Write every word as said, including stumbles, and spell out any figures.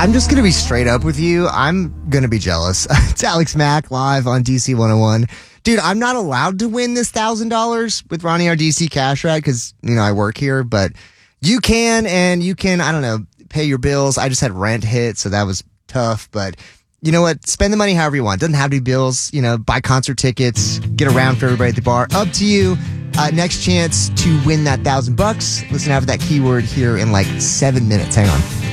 I'm just going to be straight up with you. I'm going to be jealous. It's Alex Mack live on D C one oh one. Dude, I'm not allowed to win this one thousand dollars with Ronnie, our D C Cash Ride, because, you know, I work here, but you can, and you can, I don't know, pay your bills. I just had rent hit, so that was tough, but you know what? Spend the money however you want. Doesn't have to be bills. You know, buy concert tickets, get around for everybody at the bar. Up to you. Uh, next chance to win that thousand bucks. Listen out for that keyword here in like seven minutes. Hang on.